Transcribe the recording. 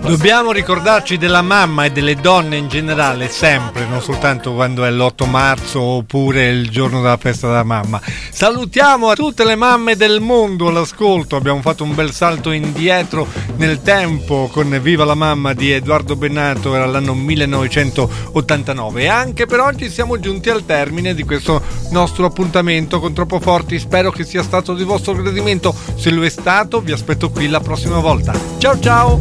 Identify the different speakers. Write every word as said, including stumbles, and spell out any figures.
Speaker 1: Dobbiamo ricordarci della mamma e delle donne in generale, sempre, non soltanto quando è l'otto marzo oppure il giorno della festa della mamma. Salutiamo a tutte le mamme del mondo all'ascolto. Abbiamo fatto un bel salto indietro nel tempo con Viva la mamma di Edoardo Bennato, era l'anno millenovecentottantanove, e anche per oggi siamo giunti al termine di questo nostro appuntamento con Troppo Forti. Spero che sia stato di vostro gradimento. Se lo è stato, vi aspetto qui la prossima volta. Ciao ciao!